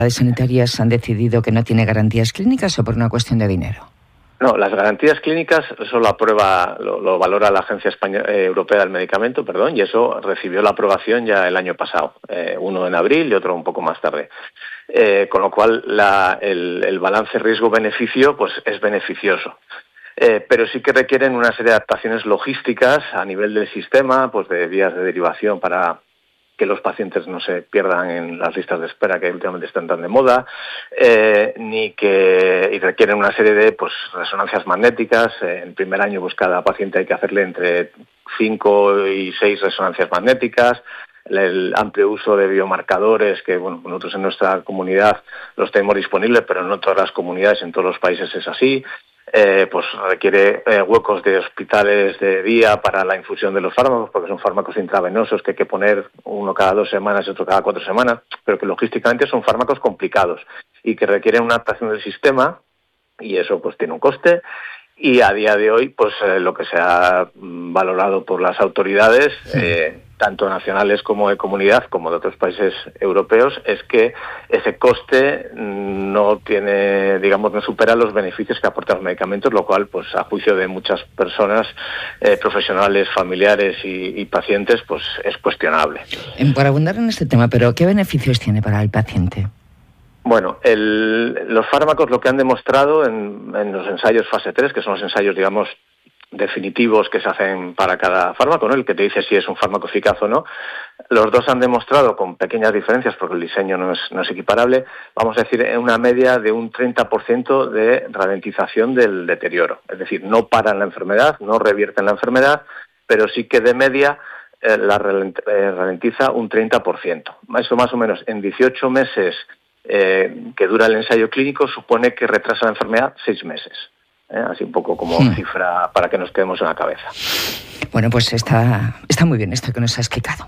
Las sanitarias han decidido que no tiene garantías clínicas o por una cuestión de dinero. No, las garantías clínicas, eso lo valora la Agencia Europea del Medicamento, y eso recibió la aprobación ya el año pasado, uno en abril y otro un poco más tarde. Con lo cual el balance riesgo-beneficio pues es beneficioso. Pero sí que requieren una serie de adaptaciones logísticas a nivel del sistema, pues de vías de derivación para que los pacientes no se pierdan en las listas de espera que últimamente están tan de moda, y requieren una serie de resonancias magnéticas. En el primer año cada paciente hay que hacerle entre 5 y 6 resonancias magnéticas. El amplio uso de biomarcadores que nosotros en nuestra comunidad los tenemos disponibles, pero no en todas las comunidades, en todos los países es así. Requiere huecos de hospitales de día para la infusión de los fármacos, porque son fármacos intravenosos que hay que poner uno cada 2 semanas y otro cada 4 semanas, pero que logísticamente son fármacos complicados y que requieren una adaptación del sistema, y eso pues tiene un coste. Y a día de hoy, lo que se ha valorado por las autoridades, tanto nacionales como de comunidad, como de otros países europeos, es que ese coste no supera los beneficios que aportan los medicamentos, lo cual, a juicio de muchas personas, profesionales, familiares y pacientes, es cuestionable. Por abundar en este tema, pero ¿qué beneficios tiene para el paciente? Bueno, los fármacos lo que han demostrado en los ensayos fase 3, que son los ensayos, definitivos que se hacen para cada fármaco, ¿no? El que te dice si es un fármaco eficaz o no. Los dos han demostrado, con pequeñas diferencias, porque el diseño no es equiparable, vamos a decir, en una media de un 30% de ralentización del deterioro. Es decir, no paran la enfermedad, no revierten la enfermedad, pero sí que de media la ralentiza un 30%. Eso más o menos en 18 meses que dura el ensayo clínico supone que retrasa la enfermedad 6 meses. Así un poco como cifra para que nos quedemos en la cabeza. Bueno, pues está muy bien esto que nos ha explicado.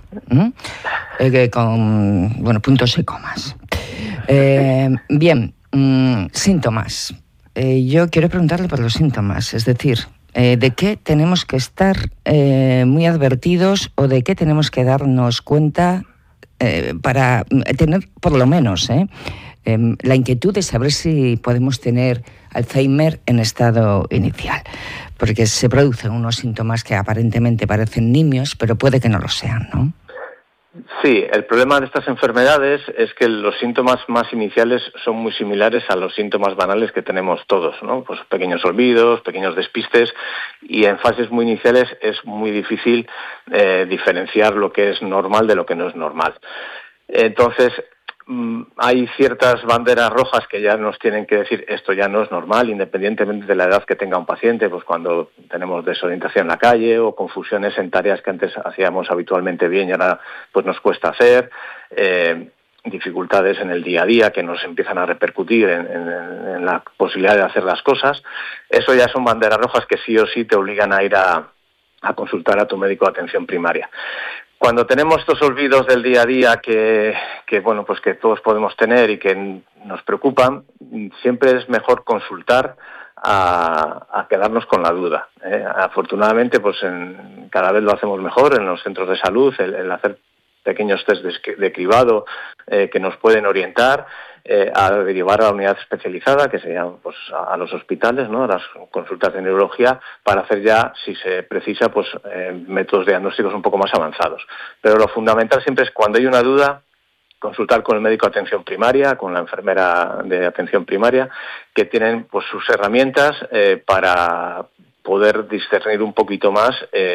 Con puntos y comas. Bien, síntomas. Yo quiero preguntarle por los síntomas, es decir, ¿de qué tenemos que estar muy advertidos o de qué tenemos que darnos cuenta para tener, por lo menos, la inquietud de saber si podemos tener Alzheimer en estado inicial? Porque se producen unos síntomas que aparentemente parecen nimios, pero puede que no lo sean, ¿no? Sí, el problema de estas enfermedades es que los síntomas más iniciales son muy similares a los síntomas banales que tenemos todos, ¿no? Pues pequeños olvidos, pequeños despistes, y en fases muy iniciales es muy difícil diferenciar lo que es normal de lo que no es normal. Entonces, hay ciertas banderas rojas que ya nos tienen que decir esto ya no es normal, independientemente de la edad que tenga un paciente, pues cuando tenemos desorientación en la calle o confusiones en tareas que antes hacíamos habitualmente bien y ahora pues nos cuesta hacer, dificultades en el día a día que nos empiezan a repercutir en la posibilidad de hacer las cosas. Eso ya son banderas rojas que sí o sí te obligan a ir a consultar a tu médico de atención primaria. Cuando tenemos estos olvidos del día a día que todos podemos tener y que nos preocupan, siempre es mejor consultar a quedarnos con la duda. Afortunadamente, cada vez lo hacemos mejor en los centros de salud, el hacer pequeños test de cribado que nos pueden orientar a derivar a la unidad especializada, que serían a los hospitales, ¿no? A las consultas de neurología, para hacer ya, si se precisa, métodos diagnósticos un poco más avanzados. Pero lo fundamental siempre es, cuando hay una duda, consultar con el médico de atención primaria, con la enfermera de atención primaria, que tienen sus herramientas para poder discernir un poquito más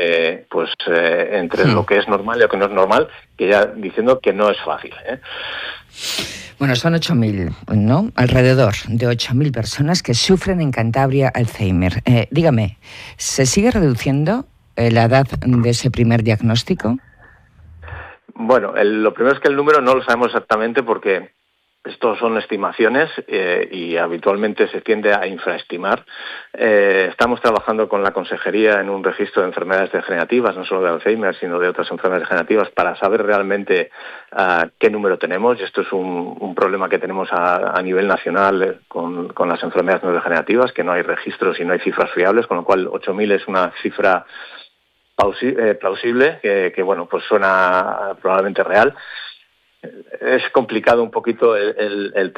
entre lo que es normal y lo que no es normal, que ya diciendo que no es fácil. Bueno, son 8.000, ¿no? Alrededor de 8.000 personas que sufren en Cantabria Alzheimer. Dígame, ¿se sigue reduciendo la edad de ese primer diagnóstico? Bueno, lo primero es que el número no lo sabemos exactamente, porque estos son estimaciones y habitualmente se tiende a infraestimar. Estamos trabajando con la Consejería en un registro de enfermedades degenerativas, no solo de Alzheimer, sino de otras enfermedades degenerativas, para saber realmente qué número tenemos. Y esto es un problema que tenemos a nivel nacional con las enfermedades neurodegenerativas, que no hay registros y no hay cifras fiables, con lo cual 8.000 es una cifra plausible, que suena probablemente real. es complicado un poquito el